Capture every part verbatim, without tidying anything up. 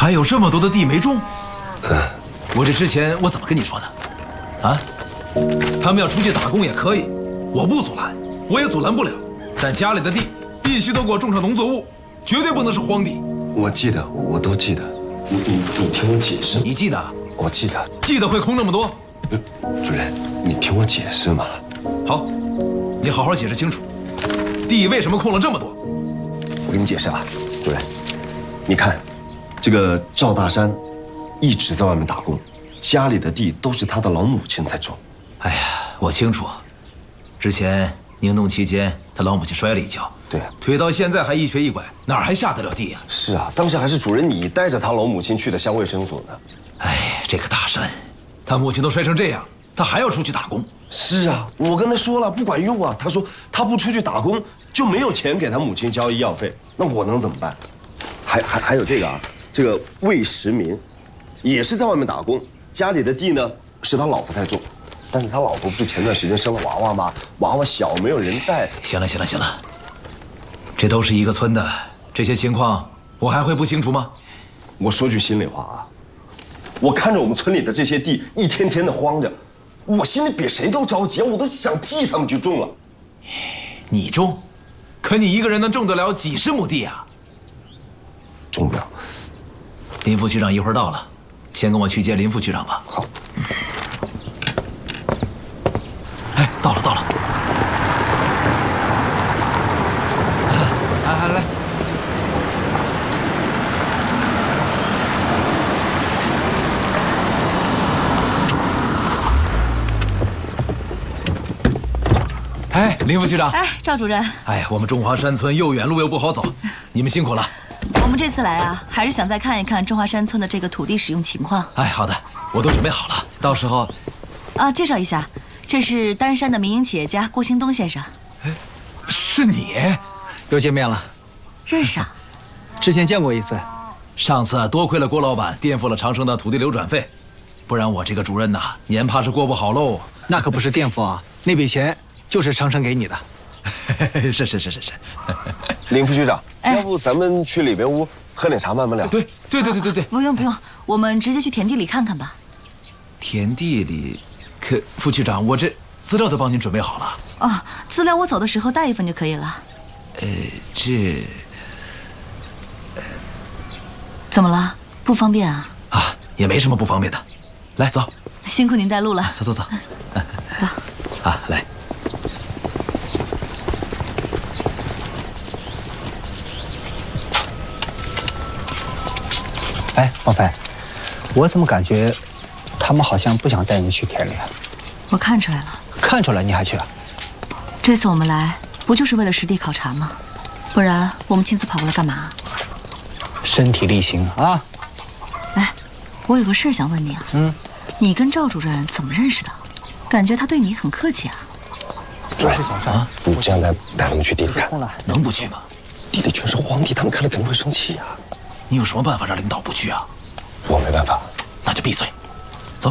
还有这么多的地没种？ 嗯， 我这之前我怎么跟你说的？啊，他们要出去打工也可以，我不阻拦，我也阻拦不了。但家里的地必须都给我种上农作物，绝对不能是荒地。 我记得，我都记得。你你你听我解释。 你记得？ 我记得。 记得会空那么多？ 主任，你听我解释嘛。 好，你好好解释清楚，地为什么空了这么多？ 我给你解释啊，主任，你看，这个赵大山一直在外面打工，家里的地都是他的老母亲在种。 哎呀，我清楚，之前宁冬期间他老母亲摔了一跤， 对， 腿到现在还一瘸一拐，哪儿还下得了地呀？ 是啊，当时还是主任你带着他老母亲去的乡卫生所呢。 哎，这个大山，他母亲都摔成这样，他还要出去打工？ 是啊，我跟他说了不管用啊，他说他不出去打工就没有钱给他母亲交医药费，那我能怎么办？还还还有这个啊，这个魏时民，也是在外面打工，家里的地呢是他老婆在种，但是他老婆不是前段时间生了娃娃吗？娃娃小没有人带。 行了行了行了，这都是一个村的，这些情况我还会不清楚吗？ 我说句心里话啊，我看着我们村里的这些地一天天的荒着，我心里比谁都着急，我都想替他们去种了。 你种，可你一个人能种得了几十亩地啊？ 种不了。 林副局长一会儿到了，先跟我去接林副局长吧。 好。 哎，到了到了。来来来。哎，林副局长。 哎，赵主任。 哎，我们中华山村又远路又不好走，你们辛苦了。 我们这次来啊，还是想再看一看中华山村的这个土地使用情况。 哎，好的，我都准备好了，到时候。 啊，介绍一下，这是丹山的民营企业家郭兴东先生。 哎，是你？ 又见面了。 认识啊？ 之前见过一次。 上次多亏了郭老板垫付了长生的土地流转费，不然我这个主任呐，年怕是过不好喽。 那可不是垫付啊，那笔钱就是长生给你的。 是是是是是。 林副局长，要不咱们去里边屋喝点茶慢慢聊？ 对对对对对对。 不用不用，我们直接去田地里看看吧。 田地里，可副局长，我这资料都帮您准备好了。 哦，资料我走的时候带一份就可以了。 呃，这， 呃，怎么了？不方便啊？ 啊，也没什么不方便的。来，走。 辛苦您带路了。 走走走。 走。 啊，来。 哎，王飞，我怎么感觉他们好像不想带你去田里啊？ 我看出来了。 看出来你还去啊？ 这次我们来不就是为了实地考察吗？不然我们亲自跑过来干嘛？ 身体力行啊！ 哎，我有个事想问你啊。 嗯。 你跟赵主任怎么认识的？感觉他对你很客气啊。 主任啊，你这样带带他们去地里看， 能不去吗？ 地里全是荒地，他们看了肯定会生气啊。 你有什么办法让领导不去啊？ 我没办法。 那就闭嘴，走。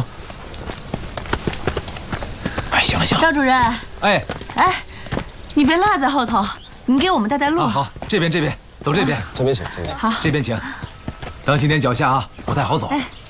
哎，行了行了。 赵主任。 哎哎，你别落在后头，你给我们带带路。 啊、好，这边这边，走这边。 这边请，这边好， 这边请。当心点脚下啊，不太好走。 哎。